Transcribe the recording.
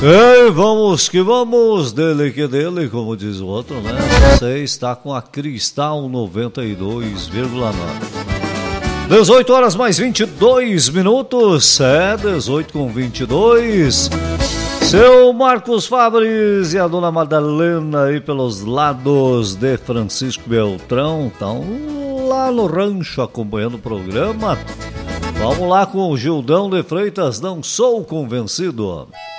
Ei, vamos que vamos, dele que dele, como diz o outro, né? Você está com a Cristal 92,9. 18 horas mais 22 minutos, 18 com 22. Seu Marcos Fabris e a dona Madalena aí pelos lados de Francisco Beltrão estão lá no rancho acompanhando o programa. Vamos lá com o Gildão de Freitas, não sou convencido.